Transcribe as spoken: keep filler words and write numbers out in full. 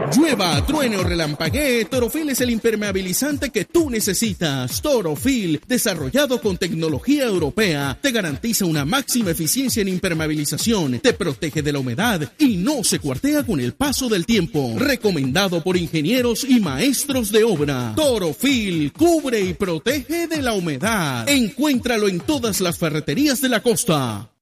Llueva, truene o relampaguee, Torofil es el impermeabilizante que tú necesitas. Torofil, desarrollado con tecnología europea, te garantiza una máxima eficiencia en impermeabilización, te protege de la humedad y no se cuartea con el paso del tiempo. Recomendado por ingenieros y maestros de obra. Torofil, cubre y protege de la humedad. Encuéntralo en todas las ferreterías de la costa.